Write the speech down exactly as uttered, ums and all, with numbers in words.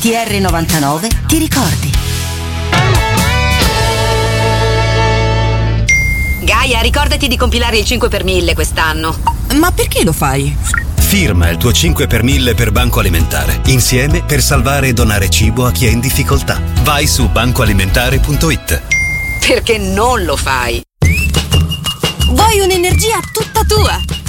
T R novantanove ti ricordi. Gaia, ricordati di compilare il cinque per mille quest'anno. Ma perché lo fai? Firma il tuo cinque per mille per Banco Alimentare. Insieme per salvare e donare cibo a chi è in difficoltà. Vai su banco alimentare punto it. Perché non lo fai? Vuoi un'energia tutta tua?